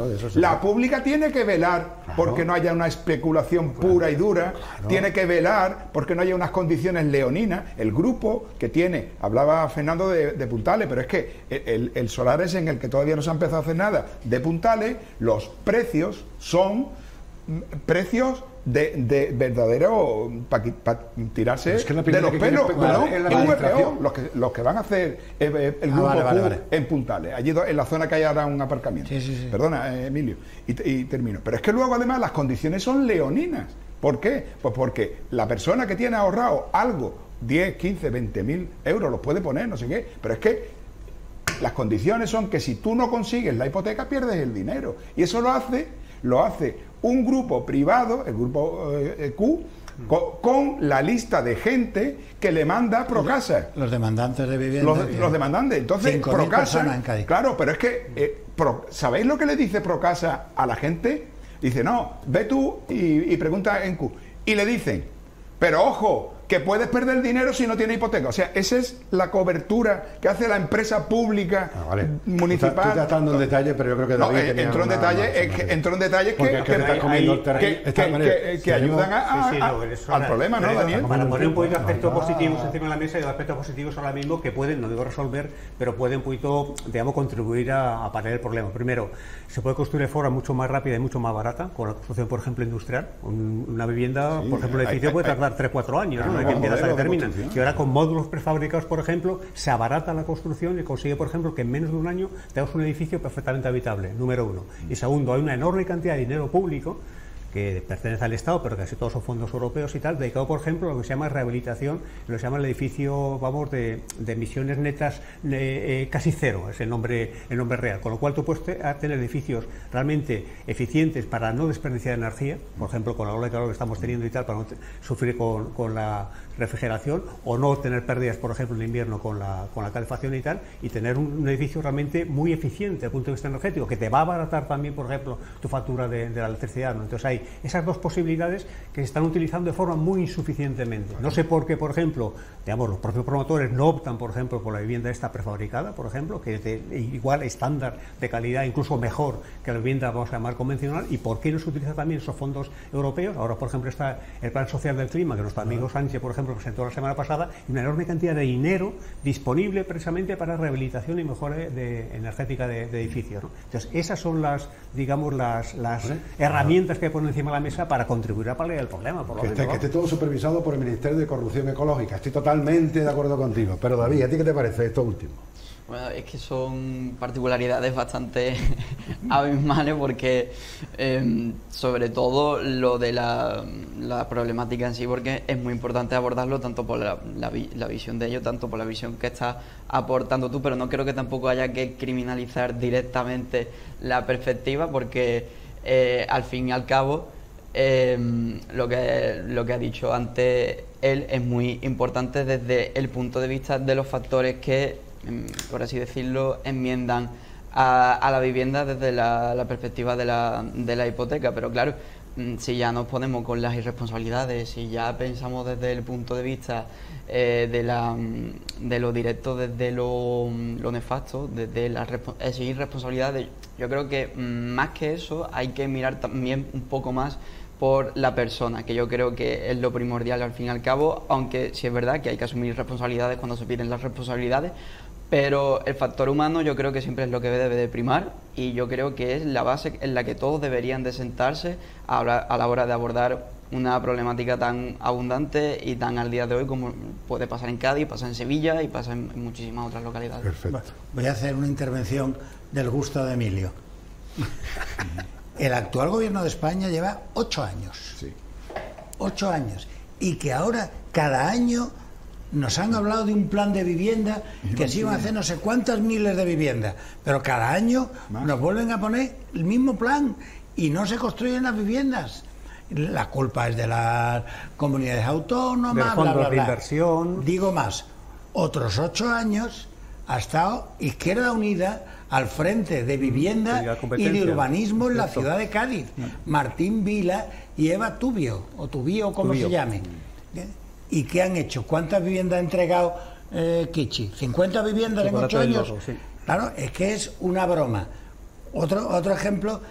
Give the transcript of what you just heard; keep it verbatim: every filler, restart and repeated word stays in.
claro, de eso se La trata. pública tiene que velar Claro. porque no haya una especulación pura y dura, Claro. tiene que velar porque no haya unas condiciones leoninas. El grupo que tiene, hablaba Fernando de, de puntales, pero es que el, el solar es en el que todavía no se ha empezado a hacer nada de puntales, los precios son mm, precios de, de verdadero para pa tirarse Es que la de primera los que quiere pelos. especular No, es la V P O, administración. los que, los que van a hacer eh, eh, el Ah, grupo vale, vale, Q vale. en Puntales, allí do- en la zona que hay ahora un aparcamiento. Sí, sí, sí. Perdona, eh, Emilio, y, te- y termino. Pero es que luego además las condiciones son leoninas. ¿Por qué? Pues porque la persona que tiene ahorrado algo, diez, quince, veinte mil euros, los puede poner, no sé qué, pero es que las condiciones son que si tú no consigues la hipoteca pierdes el dinero. Y eso lo hace, lo hace un grupo privado, el grupo eh, Q, co- con la lista de gente que le manda Procasa. Los demandantes de vivienda. Los, que- los demandantes. Entonces, cinco mil personas en Procasa. Cádiz. Claro, pero es que, eh, Pro- ¿sabéis lo que le dice Procasa a la gente? Dice, no, ve tú y, y pregunta en Q. Y le dicen, pero ojo, que puedes perder dinero si no tienes hipoteca. O sea, esa es la cobertura que hace la empresa pública Ah, vale. municipal. Tú, tú te estás dando en detalle, pero yo creo que No, David eh, tenía entró en una- detalle, una- eh, que- entró en detalles Porque que, es que que- te estás comiendo el terreno. que- Esta que- manera, que- que si ayudan a- a- Sí, sí, a- no, eso al ahora- problema, ¿no, pero Daniel? Para poner un poquito de aspectos Ah. positivos encima de la mesa, y los aspectos positivos ahora mismo que pueden, no digo resolver, pero pueden un poquito, digamos, contribuir a, a paliar el problema. Primero, se puede construir de forma mucho más rápida y mucho más barata, con la construcción, por ejemplo, industrial. Un- una vivienda, Sí, por ejemplo, el hay- edificio hay- puede hay- tardar tres cuatro años, Claro, ¿no? De que empieza hasta que modelos de termina. construcción. Y ahora con módulos prefabricados, por ejemplo, se abarata la construcción y consigue, por ejemplo, que en menos de un año tengamos un edificio perfectamente habitable, número uno. Y segundo, hay una enorme cantidad de dinero público que pertenece al Estado, pero casi todos son fondos europeos y tal, dedicado, por ejemplo, a lo que se llama rehabilitación, lo que se llama el edificio, vamos, de, de emisiones netas eh, eh, casi cero, es el nombre, el nombre real, con lo cual tú puedes te- a tener edificios realmente eficientes para no desperdiciar energía, por ejemplo, con la ola de calor que estamos teniendo y tal, para no te- sufrir con, con la refrigeración, o no tener pérdidas, por ejemplo, en invierno con la, con la calefacción y tal, y tener un, un edificio realmente muy eficiente desde el punto de vista energético, que te va a abaratar también, por ejemplo, tu factura de, de la electricidad, ¿no? Entonces hay esas dos posibilidades que se están utilizando de forma muy insuficientemente. No sé por qué, por ejemplo, digamos, los propios promotores no optan, por ejemplo, por la vivienda esta prefabricada, por ejemplo, que es de igual estándar de calidad, incluso mejor que la vivienda, vamos a llamar, convencional, y por qué no se utiliza también esos fondos europeos. Ahora, por ejemplo, está el Plan Social del Clima, que nuestro amigo Sánchez, por ejemplo, presentó la semana pasada, y una enorme cantidad de dinero disponible precisamente para rehabilitación y mejora de, energética de, de edificios, ¿no? Entonces, esas son las, digamos, las, las herramientas que ponen encima de la mesa para contribuir a paliar el problema. Por lo Que esté, menos, que esté todo supervisado por el Ministerio de Corrupción Ecológica. Estoy totalmente de acuerdo contigo. Pero David, ¿a ti qué te parece esto último? Bueno, es que son particularidades bastante abismales porque eh, sobre todo lo de la, la problemática en sí, porque es muy importante abordarlo tanto por la, la, vi- la visión de ellos, tanto por la visión que estás aportando tú, pero no creo que tampoco haya que criminalizar directamente la perspectiva porque eh, al fin y al cabo eh, lo que, lo que ha dicho antes él es muy importante desde el punto de vista de los factores que, por así decirlo, enmiendan a, a la vivienda desde la, la perspectiva de la, de la hipoteca. Pero claro, si ya nos ponemos con las irresponsabilidades, si ya pensamos desde el punto de vista eh, de, la, de lo directo, desde lo, lo nefasto, desde la respo- exigir responsabilidades, yo creo que más que eso hay que mirar también un poco más por la persona, que yo creo que es lo primordial al fin y al cabo, aunque sí es verdad que hay que asumir responsabilidades cuando se piden las responsabilidades, pero el factor humano yo creo que siempre es lo que debe de primar y yo creo que es la base en la que todos deberían de sentarse a, hablar, a la hora de abordar una problemática tan abundante y tan al día de hoy como puede pasar en Cádiz, pasa en Sevilla y pasa en, en muchísimas otras localidades. Perfecto. Voy a hacer una intervención del gusto de Emilio. El actual gobierno de España lleva ocho años. Sí. Ocho años. Y que ahora, cada año, nos han hablado de un plan de vivienda que se iban a hacer no sé cuántas miles de viviendas. Pero cada año Más. nos vuelven a poner el mismo plan y no se construyen las viviendas. La culpa es de las comunidades autónomas, de bla, fondos bla, de bla. inversión. Digo más, otros ocho años ha estado Izquierda Unida al frente de Y vivienda la y competencia. de urbanismo en la Cierto. ciudad de Cádiz. Martín Vila y Eva Tubio, o Tubio, como Tubio. se llame. ¿Y qué han hecho? ¿Cuántas viviendas ha entregado eh, Kichi? ¿cincuenta viviendas en Chocolate ocho del años? Loco, sí. Claro, es que es una broma. Otro, otro ejemplo